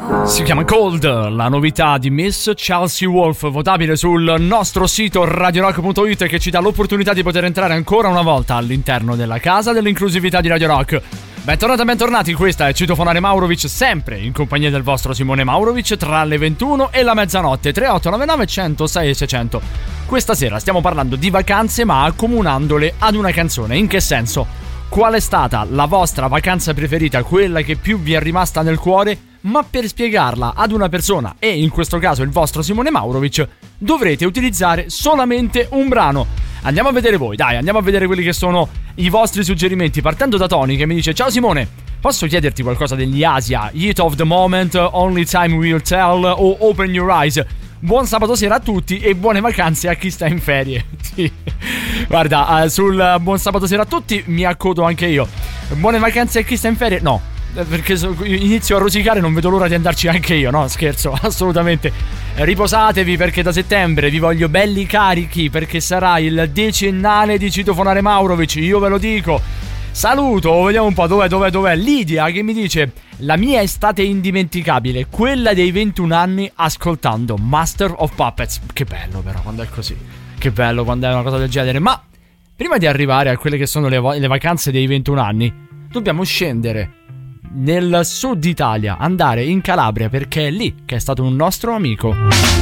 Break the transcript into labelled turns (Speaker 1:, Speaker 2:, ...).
Speaker 1: Si chiama Cold, la novità di Miss Chelsea Wolfe, votabile sul nostro sito radiorock.it, che ci dà l'opportunità di poter entrare ancora una volta all'interno della casa dell'inclusività di Radio Rock. Bentornati, questa è Citofonare Maurovic, sempre in compagnia del vostro Simone Maurovic, tra le 21 e la mezzanotte. 3899 106 e 600. Questa sera stiamo parlando di vacanze, ma accomunandole ad una canzone. In che senso? Qual è stata la vostra vacanza preferita, quella che più vi è rimasta nel cuore? Ma per spiegarla ad una persona, e in questo caso il vostro Simone Maurovic, dovrete utilizzare solamente un brano. Andiamo a vedere voi, dai, andiamo a vedere quelli che sono i vostri suggerimenti, partendo da Tony che mi dice: ciao Simone, posso chiederti qualcosa degli Asia, Heat of the Moment, Only Time Will Tell o Open Your Eyes? Buon sabato sera a tutti e buone vacanze a chi sta in ferie. Sì. Guarda, sul buon sabato sera a tutti mi accodo anche io. Buone vacanze a chi sta in ferie? No, perché inizio a rosicare, non vedo l'ora di andarci anche io. No, scherzo, assolutamente. Riposatevi, perché da settembre vi voglio belli carichi, perché sarà il decennale di Citofonare Maurovic, io ve lo dico. Saluto, vediamo un po' dov'è Lidia che mi dice: la mia estate indimenticabile, quella dei 21 anni ascoltando Master of Puppets. Che bello però quando è così, che bello quando è una cosa del genere. Ma prima di arrivare a quelle che sono le vacanze dei 21 anni, dobbiamo scendere nel sud Italia, andare in Calabria, perché è lì che è stato un nostro amico.